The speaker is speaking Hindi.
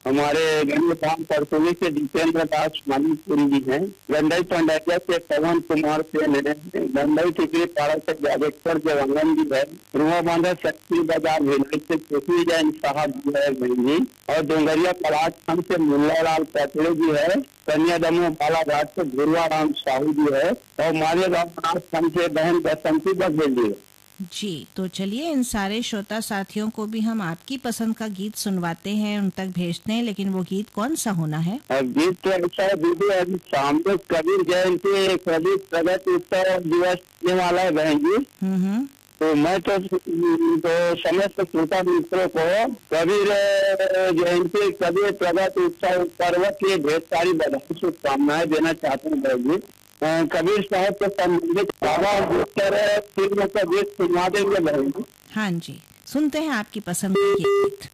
हमारे गंडई परसोली से जितेंद्र दास मानीपुरी जी हैं। गंडई पंडारिया से पवन कुमार सेन है। गंडई टिकरी पाड़ा से जावेश्वर जवांगन जी है। रुआ बांधा शक्ति बाजार भिलाई से पृथ्वी जैन साहब जी है जी। और डोंगरिया पलाश खंड से मुल्ला लाल पैतड़े जी है। कन्या दमो बालाघाट से गुरुआ राम साहू जी है। और मालेगांव खंड से बहन बसंती बघेल जी है। जी, तो चलिए इन सारे श्रोता साथियों को भी हम आपकी पसंद का गीत सुनवाते हैं, उन तक भेजते हैं। लेकिन वो गीत कौन सा होना है? गीत तो ऐसा है दीदी, अभी सामने कबीर जयंती कबीर प्रगति उत्सव दिवस होने वाला है बहन जी। तो मैं तो समस्त श्रोता मित्रों को कबीर जयंती कबीर प्रगति उत्सव पर्व की ढेर सारी बधाई शुभकामनाएं देना चाहते हैं बहन जी। कबीर साहब के संबंधित फिल्म का गीत सुनवा देंगे बहन जी। हाँ जी, सुनते हैं आपकी पसंद के गीत।